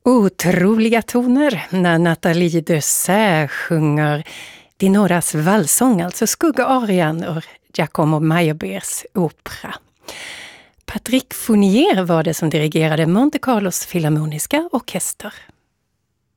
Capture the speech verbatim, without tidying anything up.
Otroliga toner när Nathalie Dessert sjunger Dinoras valsång, alltså Skugga-arian ur Giacomo Meyerbeers opera. Patrick Fournier var det som dirigerade Monte Carlos Filharmoniska orkester.